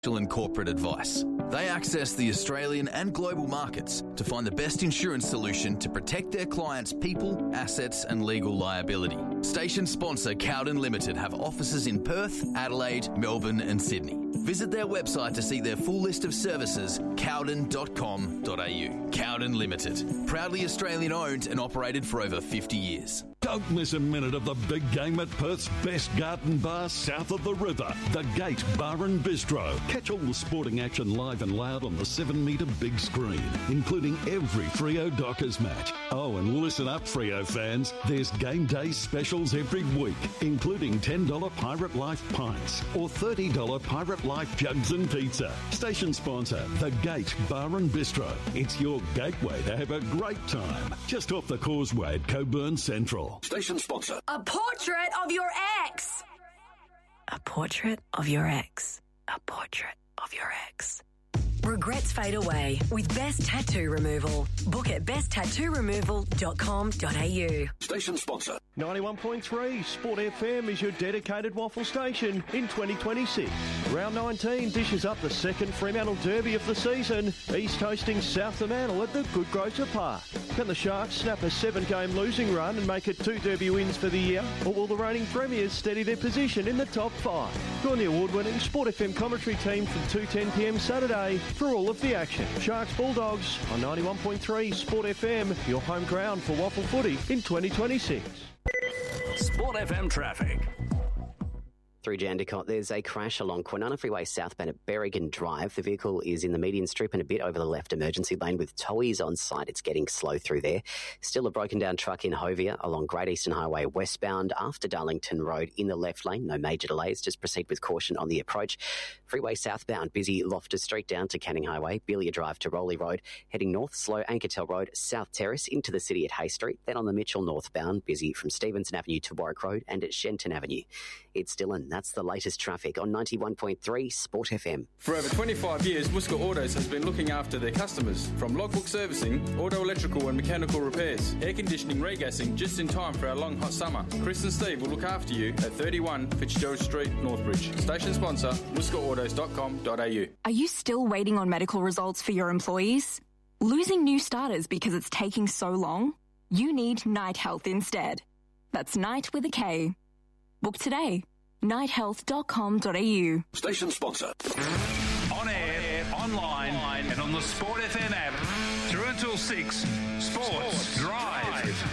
and corporate advice. They access the Australian and global markets to find the best insurance solution to protect their clients' people, assets and legal liability. Station sponsor Cowden Limited have offices in Perth, Adelaide, Melbourne and Sydney. Visit their website to see their full list of services, cowden.com.au. Cowden Limited, proudly Australian owned and operated for over 50 years. Don't miss a minute of the big game at Perth's best garden bar south of the river, The Gate Bar and Bistro. Catch all the sporting action live and loud on the 7-metre big screen, including every Freo Dockers match. Oh, and listen up, Freo fans. There's game day specials every week, including $10 Pirate Life pints or $30 Pirate Life jugs and pizza. Station sponsor, The Gate Bar and Bistro. It's your gateway to have a great time. Just off the causeway at Coburn Central. Station sponsor. A portrait of your ex. A portrait of your ex. A portrait of your ex. Regrets fade away with Best Tattoo Removal. Book at besttattooremoval.com.au. Station sponsor. 91.3 Sport FM is your dedicated waffle station in 2026. Round 19 dishes up the second Fremantle Derby of the season. East hosting South Fremantle at the Good Grocer Park. Can the Sharks snap a 7-game losing run and make it 2 Derby wins for the year? Or will the reigning premiers steady their position in the top 5? Join the award-winning Sport FM commentary team from 2:10pm Saturday for all of the action. Sharks Bulldogs on 91.3 Sport FM, your home ground for waffle footy in 2026. Sport FM traffic. Through Jandakot, there's a crash along Kwinana Freeway southbound at Berrigan Drive. The vehicle is in the median strip and a bit over the left emergency lane with towies on site. It's getting slow through there. Still a broken down truck in Hovia along Great Eastern Highway westbound after Darlington Road in the left lane. No major delays. Just proceed with caution on the approach. Freeway southbound, busy Loftus Street down to Canning Highway, Belia Drive to Rowley Road. Heading north, slow Ankertel Road, South Terrace into the city at Hay Street. Then on the Mitchell northbound, busy from Stevenson Avenue to Warwick Road and at Shenton Avenue. It's Dylan. That's the latest traffic on 91.3 Sport FM. For over 25 years, Muska Autos has been looking after their customers. From logbook servicing, auto electrical and mechanical repairs, air conditioning, regassing, just in time for our long hot summer. Chris and Steve will look after you at 31 Fitzgerald Street, Northbridge. Station sponsor, muskaautos.com.au. Are you still waiting on medical results for your employees? Losing new starters because it's taking so long? You need Night Health instead. That's Night with a K. Book today. nighthealth.com.au. Station sponsor. On air, online, and on the Sport FM app. Through until 6, Sports Drive.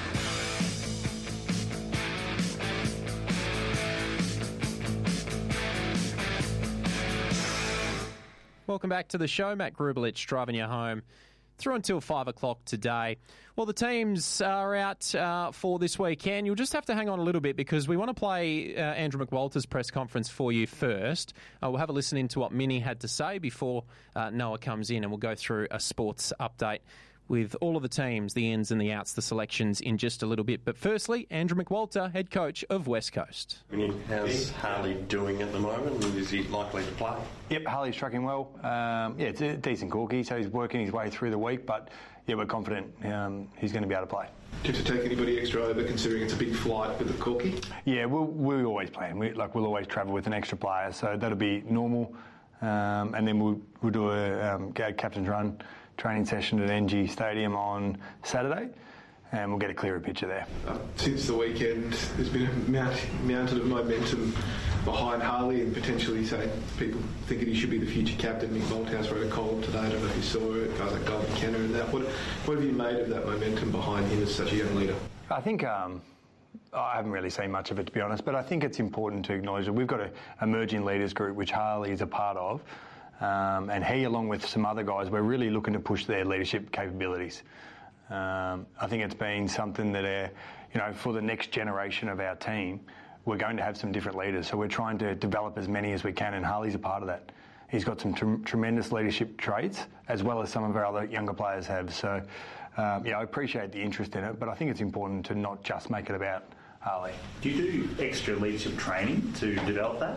Welcome back to the show. Matt Grubelich driving you home through until 5 o'clock today. Well, the teams are out for this weekend. You'll just have to hang on a little bit because we want to play Andrew McWalter's press conference for you first. We'll have a listen into what Minnie had to say before Noah comes in, and we'll go through a sports update with all of the teams, the ins and the outs, the selections in just a little bit. But firstly, Andrew McWalter, head coach of West Coast. How's Harley doing at the moment? Is he likely to play? Yep, Harley's tracking well. It's a decent corky, so he's working his way through the week, but yeah, we're confident he's going to be able to play. Do you have to take anybody extra over, considering it's a big flight with the corky? Yeah, we'll always plan. We'll always travel with an extra player, so that'll be normal. And then we'll do a captain's run training session at NG Stadium on Saturday, and we'll get a clearer picture there. Since the weekend, there's been a mountain of momentum behind Harley, and potentially, say, people thinking he should be the future captain. Mick Malthouse wrote a column today, I don't know if you saw it, guys like Golden Kenner and that. What have you made of that momentum behind him as such a young leader? I think I haven't really seen much of it, to be honest, but I think it's important to acknowledge that we've got an emerging leaders group, which Harley is a part of. And he, along with some other guys, we're really looking to push their leadership capabilities. I think it's been something that, for the next generation of our team, we're going to have some different leaders. So we're trying to develop as many as we can, and Harley's a part of that. He's got some tremendous leadership traits, as well as some of our other younger players have. So, I appreciate the interest in it, but I think it's important to not just make it about Harley. Do you do extra leadership training to develop that?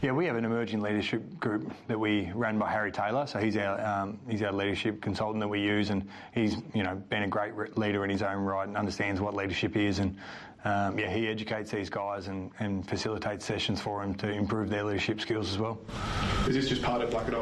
Yeah, we have an emerging leadership group that we run by Harry Taylor. So he's our leadership consultant that we use, and he's been a great leader in his own right and understands what leadership is. And he educates these guys and facilitates sessions for them to improve their leadership skills as well. Is this just part of like an